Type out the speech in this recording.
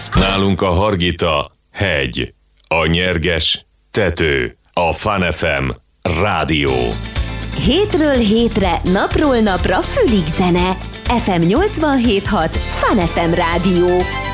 Nálunk a Hargita hegy, a Nyerges tető, a Fun FM rádió. Hétről hétre, napról napra fülig zene. FM 87.6 Fun FM rádió.